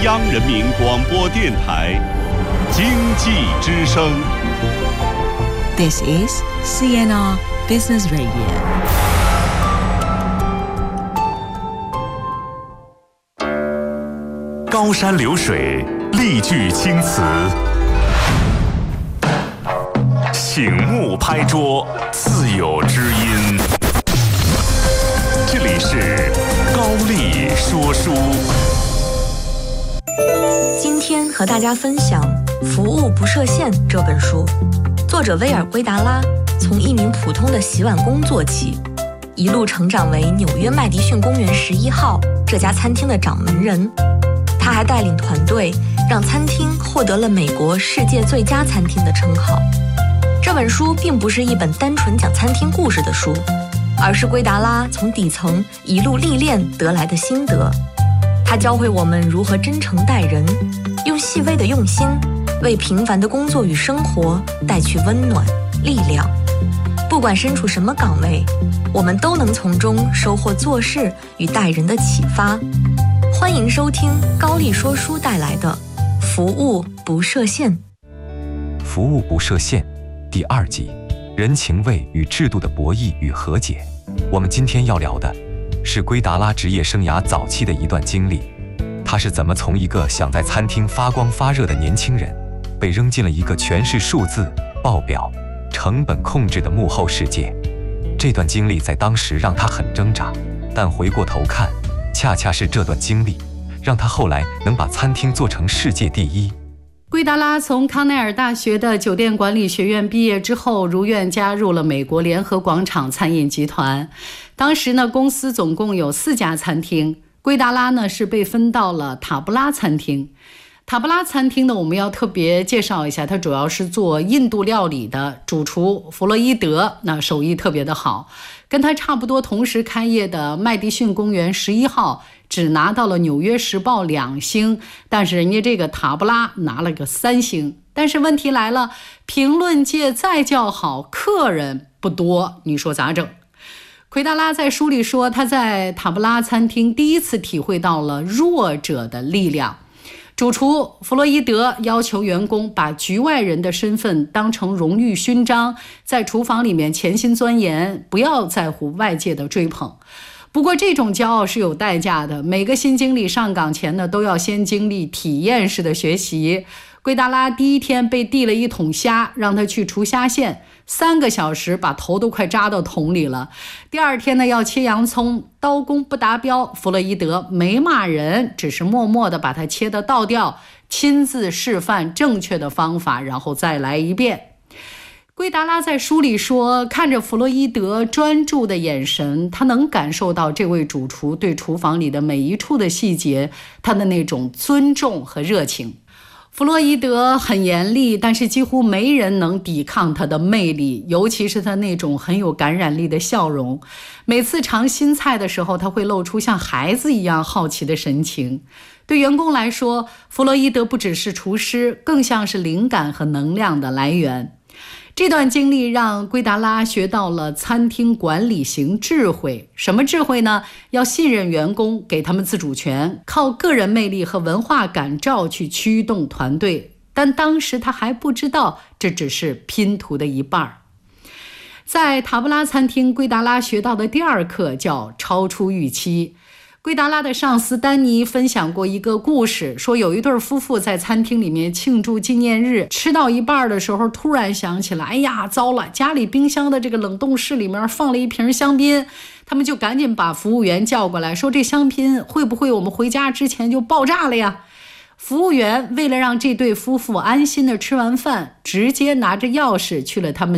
央人民广播电台经济之声。 This is CNR Business Radio。 高山流水，丽句青词，醒目拍桌，自有知音。这里是高丽说书。 今天和大家分享《服务不设限》这本书，作者威尔·圭达拉从一名普通的洗碗工做起，一路成长为纽约麦迪逊公园11号这家餐厅的掌门人。他还带领团队让餐厅获得了美国世界最佳餐厅的称号。这本书并不是一本单纯讲餐厅故事的书，而是圭达拉从底层一路历练得来的心得。他教会我们如何真诚待人，用细微的用心为平凡的工作与生活带去温暖、力量。不管身处什么岗位，我们都能从中收获做事与待人的启发。欢迎收听高丽说书带来的《服务不设限》。 服务不设限第2集，人情味与制度的博弈与和解。我们今天要聊的是圭达拉职业生涯早期的一段经历，他是怎么从一个想在餐厅发光发热的年轻人，被扔进了一个全是数字、报表、成本控制的幕后世界。这段经历在当时让他很挣扎，但回过头看，恰恰是这段经历让他后来能把餐厅做成世界第一。 圭达拉从康奈尔大学的酒店管理学院毕业之后，如愿加入了美国联合广场餐饮集团。当时呢，公司总共有4家餐厅，圭达拉呢是被分到了塔布拉餐厅。塔布拉餐厅呢，我们要特别介绍一下，它主要是做印度料理的，主厨弗洛伊德那手艺特别的好。跟他差不多同时开业的麦迪逊公园11号只拿到了纽约时报2星，但是人家这个塔布拉拿了个3星。但是问题来了，评论界再叫好，客人不多，你说咋整？奎达拉在书里说，他在塔布拉餐厅第一次体会到了弱者的力量。主厨弗洛伊德要求员工把局外人的身份当成荣誉勋章，在厨房里面潜心钻研，不要在乎外界的追捧。不过这种骄傲是有代价的，每个新经理上岗前呢，都要先经历体验式的学习。圭达拉第一天被递了一桶虾，让他去除虾线，3个小时把头都快扎到桶里了。第2天呢，要切洋葱，刀工不达标，弗洛伊德没骂人，只是默默地把它切得倒掉，亲自示范正确的方法，然后再来一遍。圭达拉在书里说，看着弗洛伊德专注的眼神，他能感受到这位主厨对厨房里的每一处的细节，他的那种尊重和热情。弗洛伊德很严厉，但是几乎没人能抵抗他的魅力，尤其是他那种很有感染力的笑容。每次尝新菜的时候，他会露出像孩子一样好奇的神情。对员工来说，弗洛伊德不只是厨师，更像是灵感和能量的来源。这段经历让圭达拉学到了餐厅管理型智慧。什么智慧呢？要信任员工，给他们自主权，靠个人魅力和文化感召去驱动团队。但当时他还不知道，这只是拼图的一半。在塔布拉餐厅，圭达拉学到的第2课叫超出预期。圭达拉的上司丹尼分享过一个故事，说有一对夫妇在餐厅里面庆祝纪念日，吃到一半的时候突然想起来，哎呀糟了，家里冰箱的这个冷冻室里面放了一瓶香槟。他们就赶紧把服务员叫过来，说这香槟会不会我们回家之前就爆炸了呀？服务员为了让这对夫妇安心的吃完饭，直接拿着钥匙去了他们